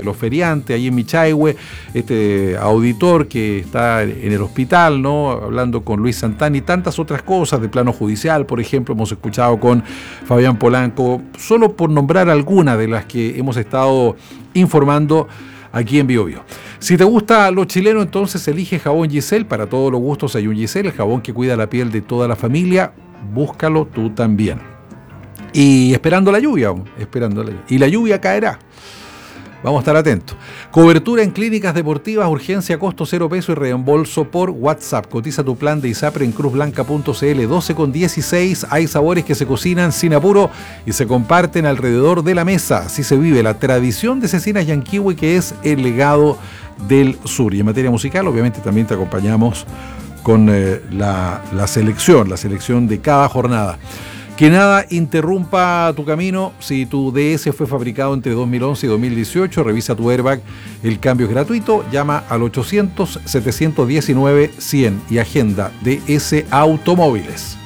los feriantes, ahí en Michaihue, este auditor que está en el hospital, ¿no? Hablando con Luis Santana y tantas otras cosas de plano judicial, por ejemplo, hemos escuchado con Fabián Polanco, solo por nombrar algunas de las que hemos estado informando aquí en Bio Bio. Si te gusta lo chileno, entonces elige jabón Giselle. Para todos los gustos hay un Giselle, el jabón que cuida la piel de toda la familia. Búscalo tú también. Y esperando la lluvia. Y la lluvia caerá. Vamos a estar atentos. Cobertura en clínicas deportivas, urgencia, costo 0 pesos y reembolso por WhatsApp. Cotiza tu plan de ISAPRE en cruzblanca.cl. 12:16. Hay sabores que se cocinan sin apuro y se comparten alrededor de la mesa. Así se vive la tradición de Cecinas Yanquihue, que es el legado del sur. Y en materia musical, obviamente, también te acompañamos con la selección de cada jornada. Que nada interrumpa tu camino. Si tu DS fue fabricado entre 2011 y 2018, revisa tu airbag. El cambio es gratuito. Llama al 800-719-100 y agenda DS Automóviles.